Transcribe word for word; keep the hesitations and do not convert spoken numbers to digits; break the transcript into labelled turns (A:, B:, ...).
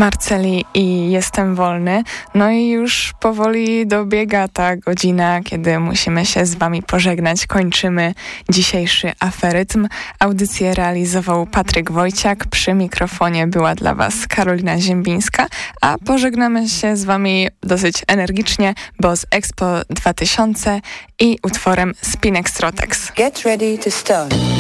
A: Marceli i Jestem wolny. No i już powoli dobiega ta godzina, kiedy musimy się z wami pożegnać. Kończymy dzisiejszy Aferytm. Audycję realizował Patryk Wojciak. Przy mikrofonie była dla was Karolina Ziembińska, a pożegnamy się z wami dosyć energicznie, bo z Expo dwa tysiące i utworem Spinex Trotex.
B: Get ready to start.